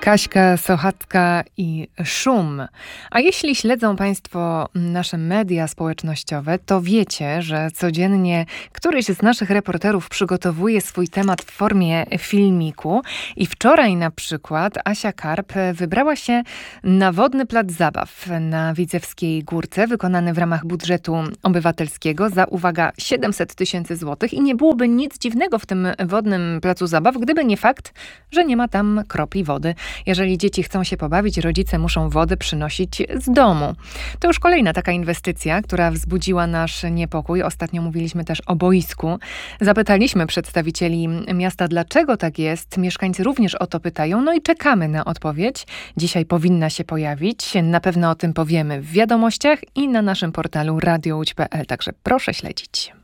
Kaśka Sochacka i Szum. A jeśli śledzą Państwo nasze media społecznościowe, to wiecie, że codziennie któryś z naszych reporterów przygotowuje swój temat w formie filmiku. I wczoraj na przykład Asia Karp wybrała się na wodny plac zabaw na Widzewskiej Górce, wykonany w ramach budżetu obywatelskiego za, uwaga, 700 000 złotych. I nie byłoby nic dziwnego w tym wodnym placu zabaw, gdyby nie fakt, że nie ma tam kropli wody. Jeżeli dzieci chcą się pobawić, rodzice muszą wodę przynosić z domu. To już kolejna taka inwestycja, która wzbudziła nasz niepokój. Ostatnio mówiliśmy też o boisku. Zapytaliśmy przedstawicieli miasta, dlaczego tak jest. Mieszkańcy również o to pytają, no i czekamy na odpowiedź. Dzisiaj powinna się pojawić. Na pewno o tym powiemy w wiadomościach i na naszym portalu radiołódź.pl, także proszę śledzić.